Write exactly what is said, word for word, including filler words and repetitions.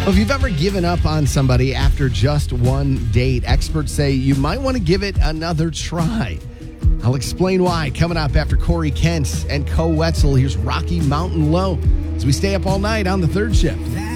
Well, if you've ever given up on somebody after just one date, experts say you might want to give it another try. I'll explain why coming up after Corey Kent and Co Wetzel. Here's Rocky Mountain Low as we stay up all night on the third shift.